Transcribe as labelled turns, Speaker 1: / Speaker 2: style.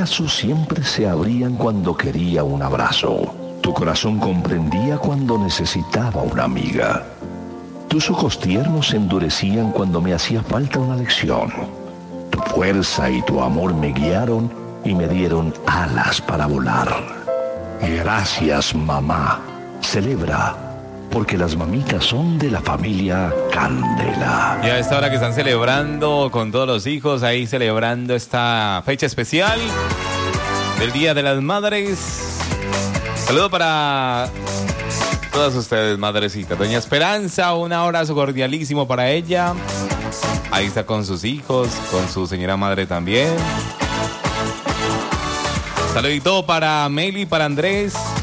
Speaker 1: brazos siempre se abrían cuando quería un abrazo. Tu corazón comprendía cuando necesitaba una amiga. Tus ojos tiernos se endurecían cuando me hacía falta una lección. Tu fuerza y tu amor me guiaron y me dieron alas para volar. Gracias, mamá. Celebra, porque las mamitas son de la familia Candela.
Speaker 2: Y a esta hora que están celebrando con todos los hijos, ahí celebrando esta fecha especial del Día de las Madres. Saludo para todas ustedes, madrecitas. Doña Esperanza, un abrazo cordialísimo para ella. Ahí está con sus hijos, con su señora madre también. Saludito para Meli, para Andrés,